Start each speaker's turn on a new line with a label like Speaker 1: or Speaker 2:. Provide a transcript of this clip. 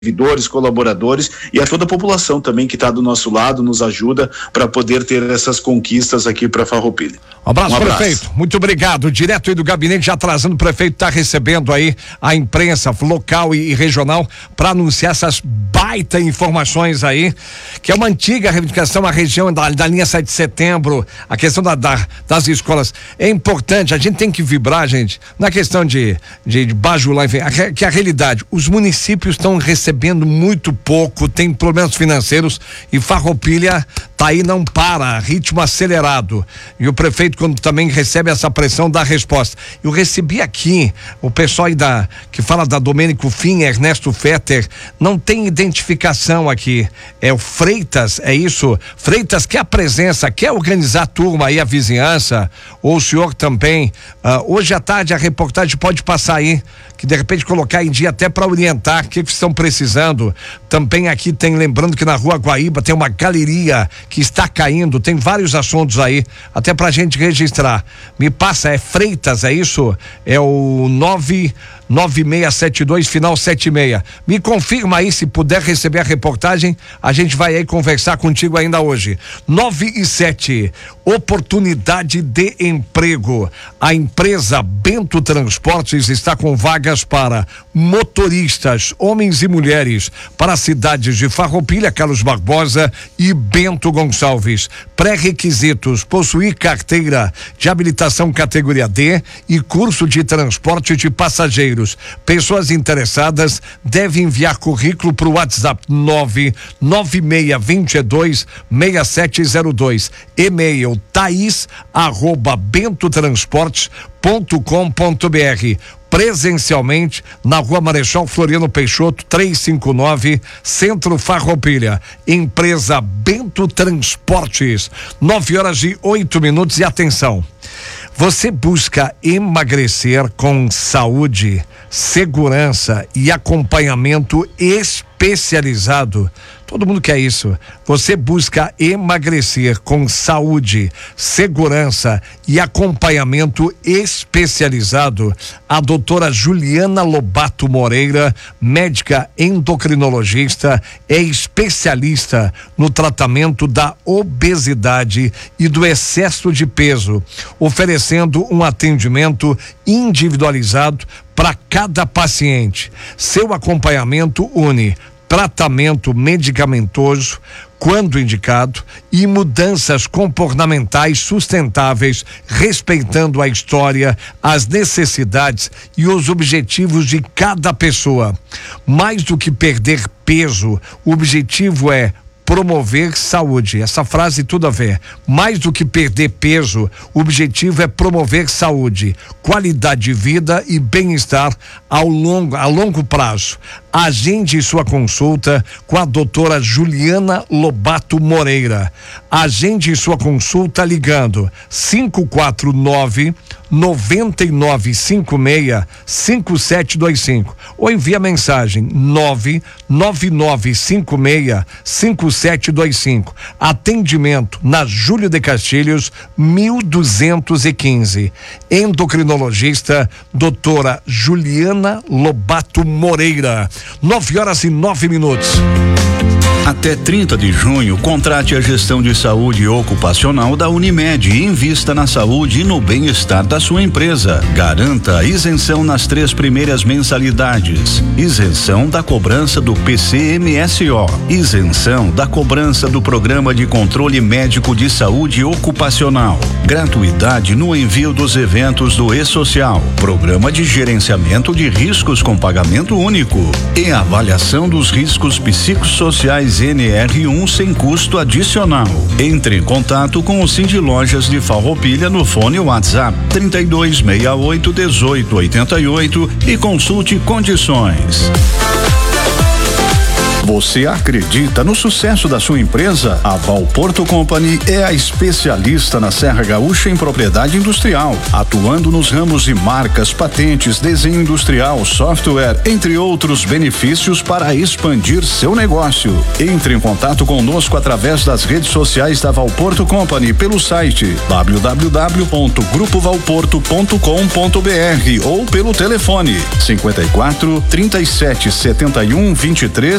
Speaker 1: servidores, colaboradores e a toda a população também que está do nosso lado, nos ajuda para poder ter essas conquistas aqui para Farroupilha.
Speaker 2: Um abraço, prefeito. Muito obrigado. Direto aí do gabinete, já trazendo, o prefeito está recebendo aí a imprensa local e regional para anunciar essas baita informações aí, que é uma antiga reivindicação, a região da linha 7 de setembro, a questão das escolas. É importante, a gente tem que vibrar, gente, na questão de bajular, enfim, que a realidade, os municípios estão recebendo muito pouco, tem problemas financeiros e Farroupilha tá aí, não para, ritmo acelerado. E o prefeito, quando também recebe essa pressão, dá resposta. Eu recebi aqui o pessoal aí que fala da Domênico Fim, Ernesto Fetter, não tem identificação aqui. É o Freitas, é isso? Freitas quer a presença, quer organizar a turma aí, a vizinhança, ou o senhor também. Hoje à tarde a reportagem pode passar aí, que de repente colocar em dia até para orientar o que estão precisando. Também aqui tem, lembrando que na Rua Guaíba tem uma galeria que está caindo, tem vários assuntos aí, até pra gente registrar. Me passa, é Freitas, é isso? É o 99672 final 76. Me confirma aí, se puder receber a reportagem, a gente vai aí conversar contigo ainda hoje. 9/7, oportunidade de emprego. A empresa Bento Transportes está com vagas para motoristas, homens e mulheres, para as cidades de Farroupilha, Carlos Barbosa e Bento Gonçalves. Pré-requisitos: possuir carteira de habilitação categoria D e curso de transporte de passageiros. Pessoas interessadas devem enviar currículo para o WhatsApp 996226702, e-mail thais@bentotransportes.com.br. Presencialmente na Rua Marechal Floriano Peixoto 359, Centro Farroupilha. Empresa Bento Transportes. 9h08 e atenção. Você busca emagrecer com saúde, segurança e acompanhamento especializado? Todo mundo quer isso. Você busca emagrecer com saúde, segurança e acompanhamento especializado? A doutora Juliana Lobato Moreira, médica endocrinologista, é especialista no tratamento da obesidade e do excesso de peso, oferecendo um atendimento individualizado para cada paciente. Seu acompanhamento une tratamento medicamentoso, quando indicado, e mudanças comportamentais sustentáveis, respeitando a história, as necessidades e os objetivos de cada pessoa. Mais do que perder peso, o objetivo é promover saúde. Essa frase tudo a ver. Mais do que perder peso, o objetivo é promover saúde, qualidade de vida e bem-estar a longo prazo. Agende sua consulta com a doutora Juliana Lobato Moreira. Agende sua consulta ligando 549-9956-5725 ou envia mensagem 99956-5725. Atendimento na Júlio de Castilhos 1215. Endocrinologista doutora Juliana Lobato Moreira. 9h09.
Speaker 3: Até 30 de junho, contrate a gestão de saúde ocupacional da Unimed e invista na saúde e no bem-estar da sua empresa. Garanta a isenção nas 3 primeiras mensalidades. Isenção da cobrança do PCMSO. Isenção da cobrança do Programa de Controle Médico de Saúde Ocupacional. Gratuidade no envio dos eventos do E-Social. Programa de Gerenciamento de Riscos com Pagamento Único. E avaliação dos riscos psicossociais NR1 sem custo adicional. Entre em contato com o Cindy Lojas de Farroupilha no fone WhatsApp 3268-1888 e consulte condições. Você acredita no sucesso da sua empresa? A Valporto Company é a especialista na Serra Gaúcha em propriedade industrial, atuando nos ramos de marcas, patentes, desenho industrial, software, entre outros benefícios para expandir seu negócio. Entre em contato conosco através das redes sociais da Valporto Company pelo site www.grupovalporto.com.br ou pelo telefone 54 37 71 23